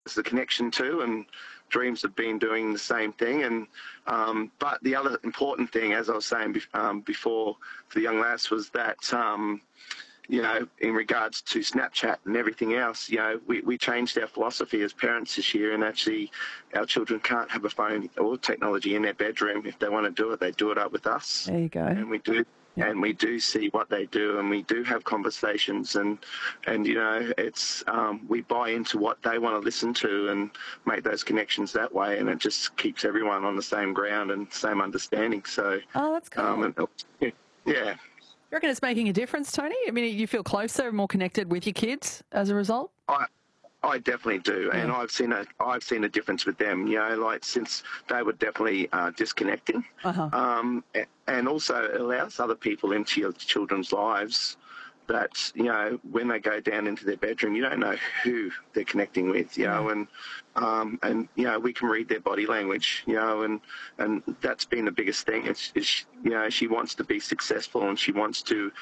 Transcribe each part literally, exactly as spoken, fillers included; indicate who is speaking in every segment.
Speaker 1: there's a connection to, and Dreams have been doing the same thing. And um, but the other important thing, as I was saying be- um, before for the young lads, was that um, you know, in regards to Snapchat and everything else, you know, we, we changed our philosophy as parents this year, and actually our children can't have a phone or technology in their bedroom. If they want to do it, they do it up with us.
Speaker 2: There you go.
Speaker 1: And we do. Yep. And we do see what they do, and we do have conversations, and, and you know, it's um, we buy into what they want to listen to and make those connections that way, and it just keeps everyone on the same ground and same understanding. So,
Speaker 2: oh, that's cool.
Speaker 1: Um, and, yeah.
Speaker 2: You reckon it's making a difference, Tony? I mean, you feel closer, more connected with your kids as a result?
Speaker 1: I, I definitely do, yeah. And I've seen a I've seen a difference with them. You know, like since they were definitely uh, disconnecting,
Speaker 2: uh-huh.
Speaker 1: um, and also it allows other people into your children's lives. That, you know, when they go down into their bedroom, you don't know who they're connecting with, you yeah. know, and um, and you know, we can read their body language, you know, and and that's been the biggest thing. It's, it's you know, she wants to be successful, and she wants to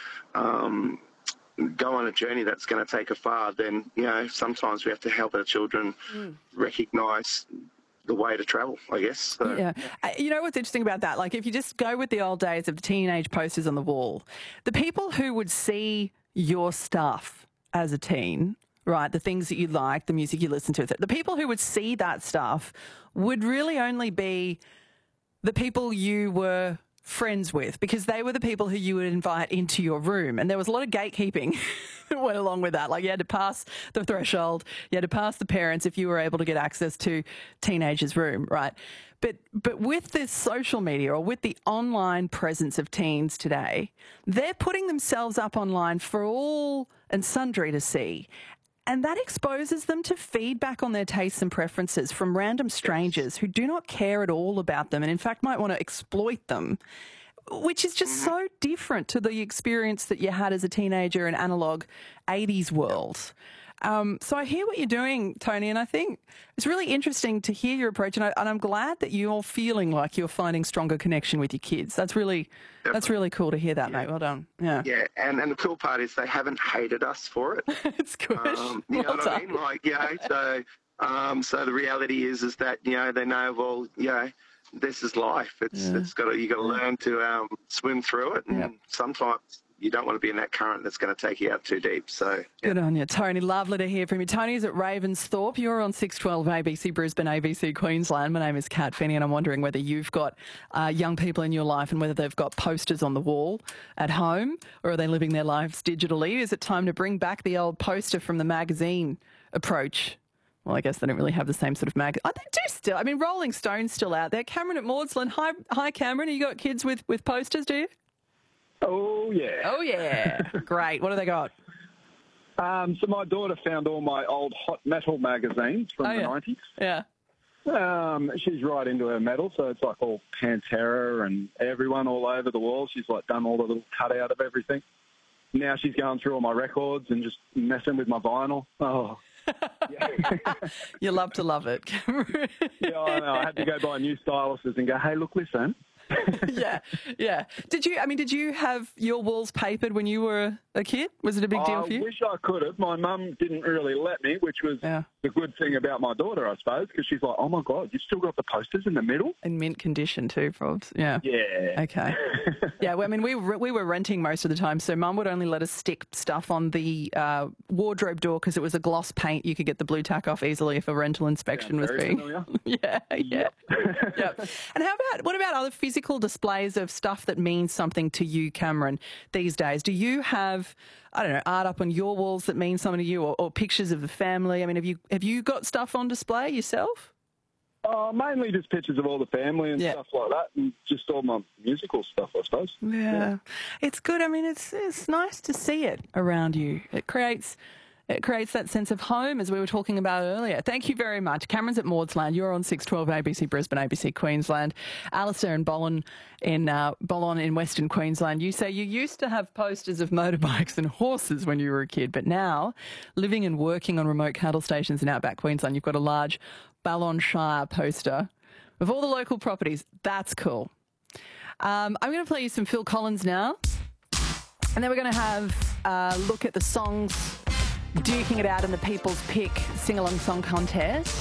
Speaker 1: Um, go on a journey that's going to take her far. Then, you know, sometimes we have to help our children mm. recognise the way to travel, I guess. So,
Speaker 2: yeah. Uh, you know what's interesting about that? Like, if you just go with the old days of the teenage posters on the wall, the people who would see your stuff as a teen, right, the things that you like, the music you listen to, the people who would see that stuff would really only be the people you were friends with, because they were the people who you would invite into your room. And there was a lot of gatekeeping that went along with that. Like, you had to pass the threshold, you had to pass the parents if you were able to get access to teenagers' room, right? But but with this social media, or with the online presence of teens today, they're putting themselves up online for all and sundry to see. And that exposes them to feedback on their tastes and preferences from random strangers who do not care at all about them, and in fact might want to exploit them, which is just so different to the experience that you had as a teenager in analogue eighties world. Um, so I hear what you're doing, Tony, and I think it's really interesting to hear your approach, and, I, and I'm glad that you're feeling like you're finding stronger connection with your kids. That's really Definitely. That's really cool to hear that, yeah. mate. Well done. Yeah,
Speaker 1: yeah, and, and the cool part is they haven't hated us for it.
Speaker 2: It's good.
Speaker 1: Um, you well know what done. I mean? Like, you know, so, um, so the reality is is that, you know, they know, well, you know, this is life. It's yeah. it's got to, you got to learn to um, swim through it, and yep. sometimes you don't want to be in that current that's going to take you out too deep. So yeah.
Speaker 2: Good on you, Tony. Lovely to hear from you. Tony's at Ravensthorpe. You're on six twelve A B C Brisbane, A B C Queensland. My name is Kat Finney, and I'm wondering whether you've got uh, young people in your life and whether they've got posters on the wall at home, or are they living their lives digitally? Is it time to bring back the old poster from the magazine approach? Well, I guess they don't really have the same sort of mag. Oh, they do still. I mean, Rolling Stone's still out there. Cameron at Maudslin. Hi, hi, Cameron. You got kids with, with posters, do you?
Speaker 3: Oh, yeah.
Speaker 2: Oh, yeah. Great. What do they got?
Speaker 3: Um, so my daughter found all my old hot metal magazines from
Speaker 2: oh,
Speaker 3: the
Speaker 2: yeah.
Speaker 3: nineties.
Speaker 2: Yeah.
Speaker 3: Um, she's right into her metal, so it's like all Pantera and everyone all over the wall. She's like done all the little cutout of everything. Now she's going through all my records and just messing with my vinyl. Oh, yeah.
Speaker 2: You love to love it, Cameron.
Speaker 3: Yeah, I know. I had to go buy new styluses and go, hey, look, listen.
Speaker 2: yeah, yeah. Did you, I mean, did you have your walls papered when you were a kid? Was it a big deal
Speaker 3: I
Speaker 2: for you?
Speaker 3: I wish I could have. My mum didn't really let me, which was
Speaker 2: yeah.
Speaker 3: the good thing about my daughter, I suppose, because she's like, oh, my God, you've still got the posters in the middle?
Speaker 2: In mint condition too, Probs. Yeah.
Speaker 3: Yeah.
Speaker 2: Okay. Yeah, well, I mean, we were, we were renting most of the time, so Mum would only let us stick stuff on the uh, wardrobe door because it was a gloss paint. You could get the blue tack off easily if a rental inspection
Speaker 3: yeah,
Speaker 2: was being... yeah, yeah.
Speaker 3: Yep.
Speaker 2: Yep. And how about, what about other physical displays of stuff that means something to you, Cameron, these days? Do you have, I don't know, art up on your walls that means something to you, or, or pictures of the family? I mean, have you have you got stuff on display yourself?
Speaker 3: Uh, mainly just pictures of all the family and
Speaker 2: yeah.
Speaker 3: stuff like that, and just all my musical stuff, I suppose.
Speaker 2: Yeah. yeah. It's good. I mean, it's it's nice to see it around you. It creates... It creates that sense of home, as we were talking about earlier. Thank you very much. Cameron's at Maudslin. You're on six twelve A B C Brisbane, A B C Queensland. Alistair and Bolon in uh, Bolon in Western Queensland. You say you used to have posters of motorbikes and horses when you were a kid, but now, living and working on remote cattle stations in outback Queensland, you've got a large Ballon Shire poster of all the local properties. That's cool. Um, I'm going to play you some Phil Collins now, and then we're going to have a look at the songs duking it out in the People's Pick sing-along song contest.